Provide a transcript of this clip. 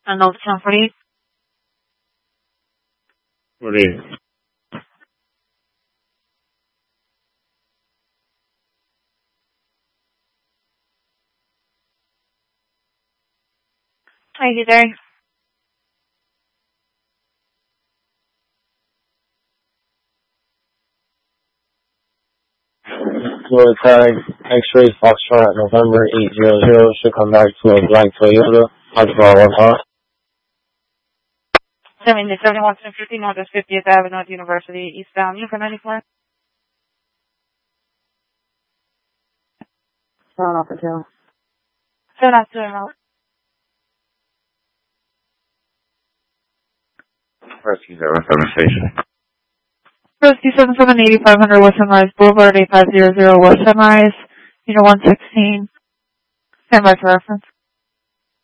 Reynolds 1048. 48. Are you there? Florida tag, X-ray Foxtrot, November 800, should come back to a black Toyota, Hotspot 1 hot. 7150 Northwest 50th Avenue at University Eastbound, Unifor 94. Sound off the tail. 7 off to remote. Rescue 07 station. Rescue 778500 West Sunrise Boulevard 8500 West Sunrise, unit 116. Stand by for reference.